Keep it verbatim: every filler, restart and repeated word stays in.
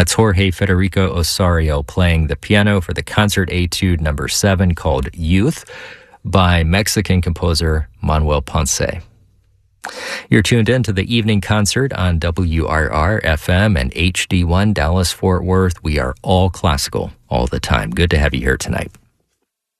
That's Jorge Federico Osorio playing the piano for the Concert Etude number seven called Youth by Mexican composer Manuel Ponce. You're tuned in to the evening concert on W R R F M and H D one Dallas Fort Worth. We are all classical all the time. Good to have you here tonight.